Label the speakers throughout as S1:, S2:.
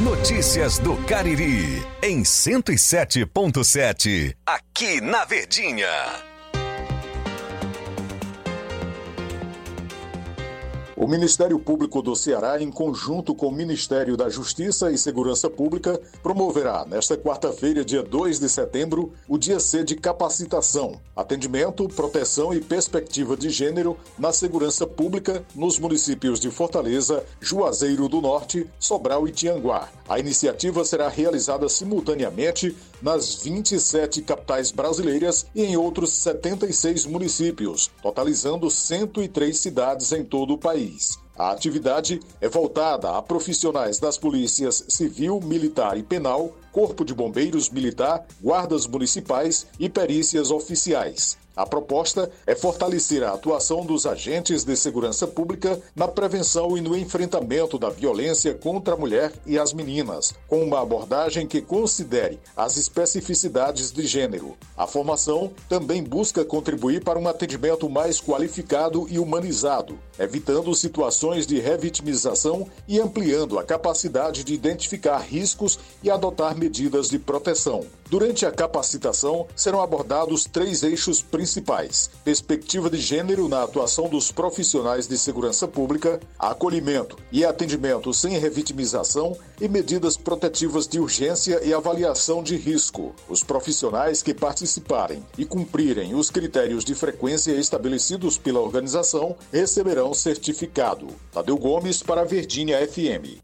S1: Notícias do Cariri, em 107.7, aqui na Verdinha.
S2: O Ministério Público do Ceará, em conjunto com o Ministério da Justiça e Segurança Pública, promoverá, nesta quarta-feira, dia 2 de setembro, o Dia C de Capacitação, Atendimento, Proteção e Perspectiva de Gênero na Segurança Pública nos municípios de Fortaleza, Juazeiro do Norte, Sobral e Tianguá. A iniciativa será realizada simultaneamente nas 27 capitais brasileiras e em outros 76 municípios, totalizando 103 cidades em todo o país. A atividade é voltada a profissionais das polícias civil, militar e penal, Corpo de Bombeiros Militar, guardas municipais e perícias oficiais. A proposta é fortalecer a atuação dos agentes de segurança pública na prevenção e no enfrentamento da violência contra a mulher e as meninas, com uma abordagem que considere as especificidades de gênero. A formação também busca contribuir para um atendimento mais qualificado e humanizado, evitando situações de revitimização e ampliando a capacidade de identificar riscos e adotar medidas de proteção. Durante a capacitação, serão abordados 3 eixos principais: perspectiva de gênero na atuação dos profissionais de segurança pública, acolhimento e atendimento sem revitimização e medidas protetivas de urgência e avaliação de risco. Os profissionais que participarem e cumprirem os critérios de frequência estabelecidos pela organização receberão certificado. Tadeu Gomes para a Verdinha FM.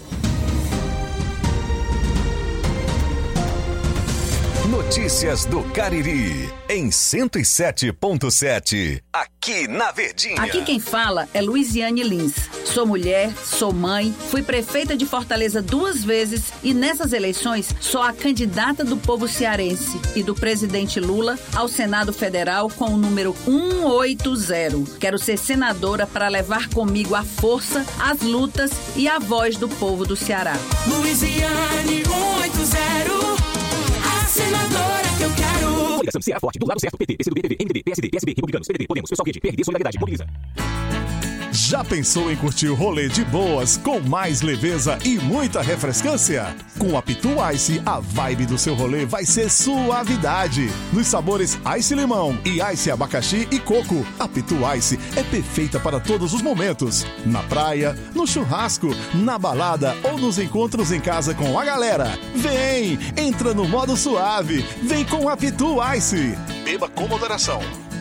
S1: Notícias do Cariri, em 107.7, aqui na Verdinha.
S3: Aqui quem fala é Luiziane Lins. Sou mulher, sou mãe, fui prefeita de Fortaleza 2 vezes e nessas eleições sou a candidata do povo cearense e do presidente Lula ao Senado Federal com o número 180. Quero ser senadora para levar comigo a força, as lutas e a voz do povo do Ceará.
S4: Luiziane 180. Senadora que eu quero.
S5: Coligação Ceará Forte, do lado certo, PT, PCdoB, PV, MDB, PSD, PSB, Republicanos, PDT, Podemos, Pessoal Rede, PRD, Solidariedade, Mobiliza.
S6: Já pensou em curtir o rolê de boas, com mais leveza e muita refrescância? Com a Pitu Ice, a vibe do seu rolê vai ser suavidade. Nos sabores Ice Limão e Ice Abacaxi e Coco, a Pitu Ice é perfeita para todos os momentos. Na praia, no churrasco, na balada ou nos encontros em casa com a galera. Vem, entra no modo suave, vem com a Pitu Ice. Beba com moderação.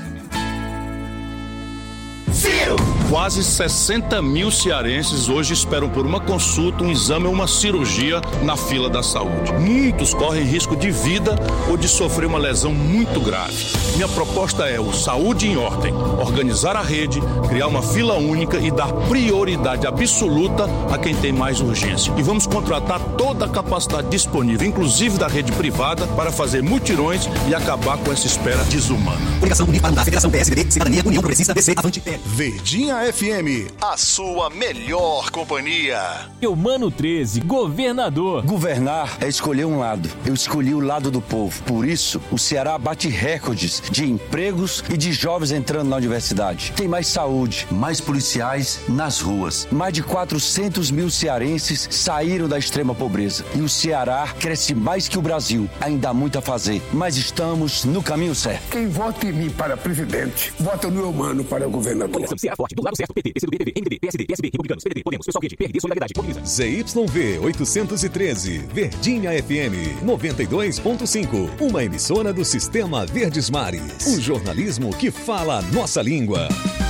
S4: Ciro!
S7: Quase 60 mil cearenses hoje esperam por uma consulta, um exame ou uma cirurgia na fila da saúde. Muitos correm risco de vida ou de sofrer uma lesão muito grave. Minha proposta é o Saúde em Ordem, organizar a rede, criar uma fila única e dar prioridade absoluta a quem tem mais urgência. E vamos contratar toda a capacidade disponível, inclusive da rede privada, para fazer mutirões e acabar com essa espera desumana.
S8: Coligação Unida da Federação PSDB, Cidadania, União Progressista, DC, Avante, PL.
S6: Verdinha FM, a sua melhor companhia.
S9: Eumano 13, governador.
S10: Governar é escolher um lado. Eu escolhi o lado do povo. Por isso, o Ceará bate recordes de empregos e de jovens entrando na universidade. Tem mais saúde, mais policiais nas ruas. Mais de 400 mil cearenses saíram da extrema pobreza. E o Ceará cresce mais que o Brasil. Ainda há muito a fazer, mas estamos no caminho certo.
S11: Quem vota em mim para presidente, vota no Eumano para governador.
S5: Coligação Ceará Forte, do lado certo, PT, PCdoB, PV, MDB, PSD, PSB, Republicanos, PDT, Podemos, Pessoal Rede, PRD, Solidariedade, Mobiliza.
S1: ZYV 813, Verdinha FM 92.5, uma emissora do Sistema Verdes Mares. Um jornalismo que fala a nossa língua.